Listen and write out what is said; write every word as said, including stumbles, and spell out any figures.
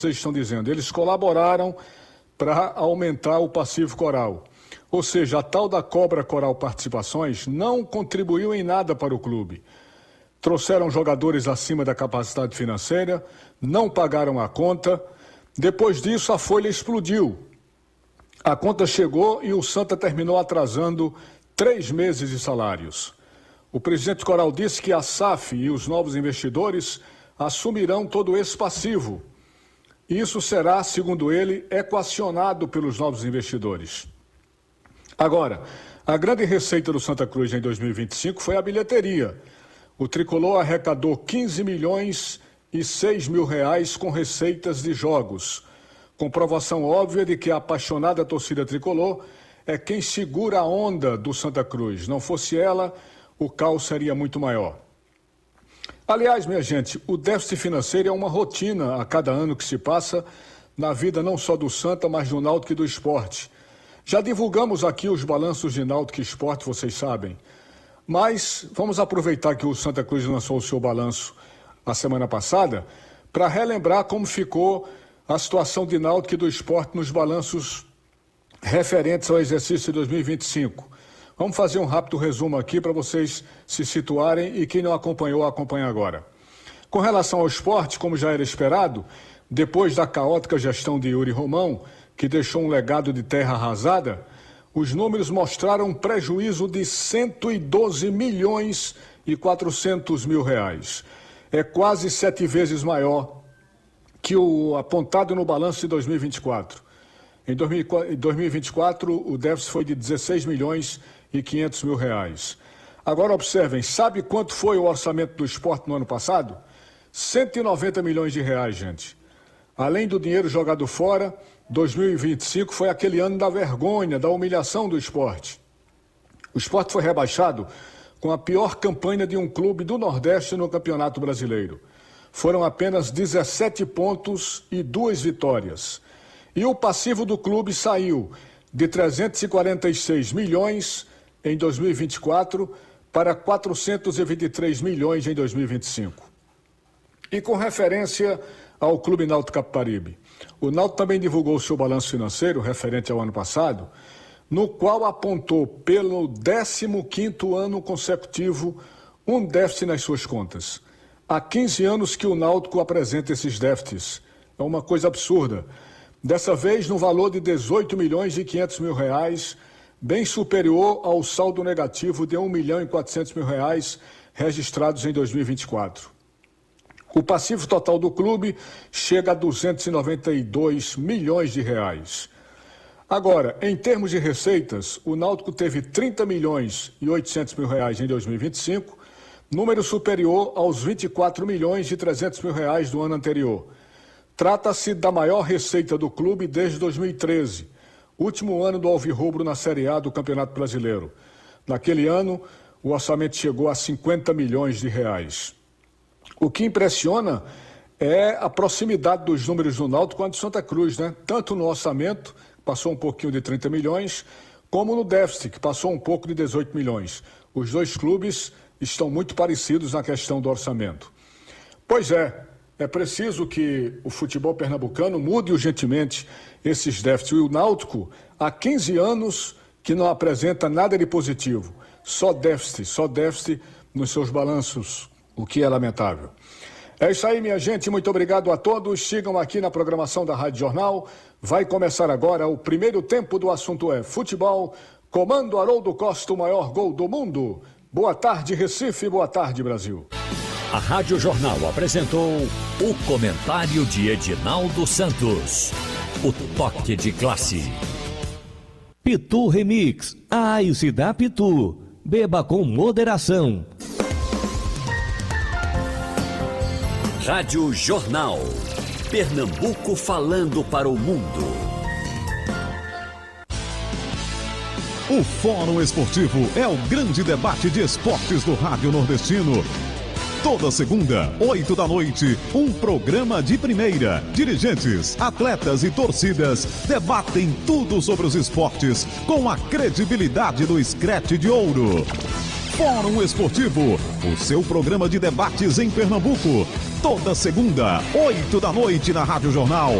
vocês estão dizendo, eles colaboraram para aumentar o passivo coral. Ou seja, a tal da Cobra Coral Participações não contribuiu em nada para o clube. Trouxeram jogadores acima da capacidade financeira, não pagaram a conta. Depois disso, a folha explodiu. A conta chegou e o Santa terminou atrasando três meses de salários. O presidente Coral disse que a S A F e os novos investidores assumirão todo esse passivo. Isso será, segundo ele, equacionado pelos novos investidores. Agora, a grande receita do Santa Cruz em dois mil e vinte e cinco foi a bilheteria. O tricolor arrecadou quinze milhões e seis mil reais com receitas de jogos. Comprovação óbvia de que a apaixonada torcida tricolor é quem segura a onda do Santa Cruz. Não fosse ela, o caos seria muito maior. Aliás, minha gente, o déficit financeiro é uma rotina a cada ano que se passa na vida não só do Santa, mas do Náutico e do Sport. Já divulgamos aqui os balanços de Náutico e Sport, vocês sabem. Mas vamos aproveitar que o Santa Cruz lançou o seu balanço a semana passada para relembrar como ficou a situação de Náutico e do Sport nos balanços referentes ao exercício de dois mil e vinte e cinco. Vamos fazer um rápido resumo aqui para vocês se situarem e quem não acompanhou, acompanha agora. Com relação ao Sport, como já era esperado, depois da caótica gestão de Yuri Romão, que deixou um legado de terra arrasada, os números mostraram um prejuízo de cento e doze milhões e quatrocentos mil reais. É quase sete vezes maior que o apontado no balanço de dois mil e vinte e quatro. Em dois mil e vinte e quatro, o déficit foi de dezesseis milhões e quinhentos mil reais. Agora observem, sabe quanto foi o orçamento do Sport no ano passado? cento e noventa milhões de reais, gente. Além do dinheiro jogado fora, dois mil e vinte e cinco foi aquele ano da vergonha, da humilhação do Sport. O Sport foi rebaixado com a pior campanha de um clube do Nordeste no Campeonato Brasileiro. Foram apenas dezessete pontos e duas vitórias. E o passivo do clube saiu de trezentos e quarenta e seis milhões em dois mil e vinte e quatro para quatrocentos e vinte e três milhões em dois mil e vinte e cinco. E com referência ao Clube Náutico Capibaribe, o Náutico também divulgou seu balanço financeiro referente ao ano passado, no qual apontou pelo décimo quinto ano consecutivo um déficit nas suas contas. Há quinze anos que o Náutico apresenta esses déficits. É uma coisa absurda. Dessa vez no valor de dezoito milhões e quinhentos mil reais, bem superior ao saldo negativo de um milhão e quatrocentos mil reais registrados em dois mil e vinte e quatro. O passivo total do clube chega a duzentos e noventa e dois milhões de reais. Agora, em termos de receitas, o Náutico teve trinta milhões e oitocentos mil reais em dois mil e vinte e cinco, número superior aos vinte e quatro milhões e trezentos mil reais do ano anterior. Trata-se da maior receita do clube desde dois mil e treze, último ano do Alvirrubro na Série A do Campeonato Brasileiro. Naquele ano, o orçamento chegou a cinquenta milhões de reais. O que impressiona é a proximidade dos números do Náutico com a de Santa Cruz, né? Tanto no orçamento, que passou um pouquinho de trinta milhões, como no déficit, que passou um pouco de dezoito milhões. Os dois clubes estão muito parecidos na questão do orçamento. Pois é, é preciso que o futebol pernambucano mude urgentemente esses déficits. E o Náutico, há quinze anos que não apresenta nada de positivo. Só déficit, só déficit nos seus balanços, o que é lamentável. É isso aí, minha gente. Muito obrigado a todos. Sigam aqui na programação da Rádio Jornal. Vai começar agora o primeiro tempo do assunto é futebol. Comando Haroldo Costa, o maior gol do mundo. Boa tarde, Recife. Boa tarde, Brasil. A Rádio Jornal apresentou o comentário de Edinaldo Santos. O toque de classe. Pitu Remix. A Ice da Pitu. Beba com moderação. Rádio Jornal. Pernambuco falando para o mundo. O Fórum Esportivo é o grande debate de esportes do Rádio Nordestino. Toda segunda, oito da noite, um programa de primeira. Dirigentes, atletas e torcidas debatem tudo sobre os esportes com a credibilidade do Scratch de Ouro. Fórum Esportivo, o seu programa de debates em Pernambuco. Toda segunda, oito da noite na Rádio Jornal.